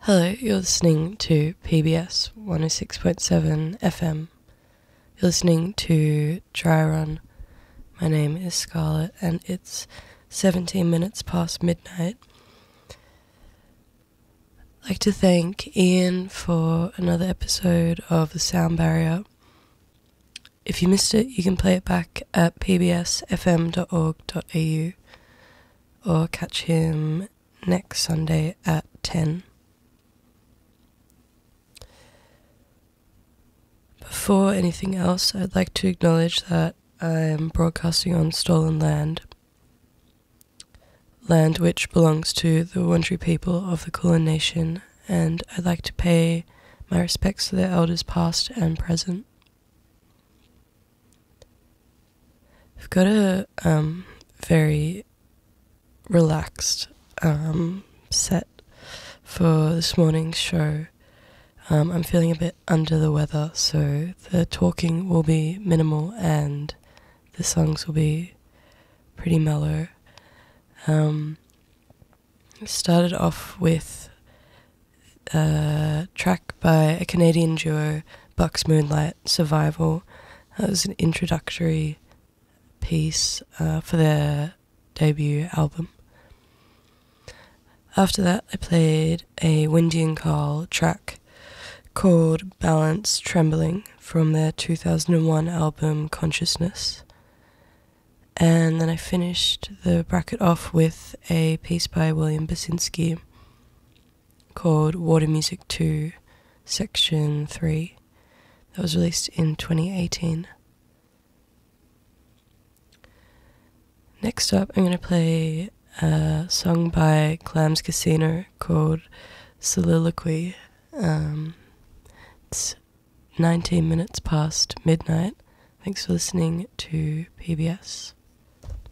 Hello, you're listening to PBS 106.7 FM. You're listening to Dry Run. My name is Scarlett and it's 17 minutes past midnight. I'd like to thank Ian for another episode of The Sound Barrier. If you missed it, you can play it back at pbsfm.org.au or catch him next Sunday at 10. Before anything else, I'd like to acknowledge that I am broadcasting on stolen land which belongs to the Wurundjeri people of the Kulin Nation, and I'd like to pay my respects to their elders past and present. I've got a very relaxed set for this morning's show. I'm feeling a bit under the weather, so the talking will be minimal and the songs will be pretty mellow. Started off with a track by a Canadian duo, Bucks Moonlight, Survival. That was an introductory piece for their debut album. After that, I played a Windy and Carl track called Balance Trembling from their 2001 album Consciousness. And then I finished the bracket off with a piece by William Basinski called Water Music 2, Section 3. That was released in 2018. Next up, I'm going to play a song by Clams Casino called Soliloquy. It's 19 minutes past midnight. Thanks for listening to PBS.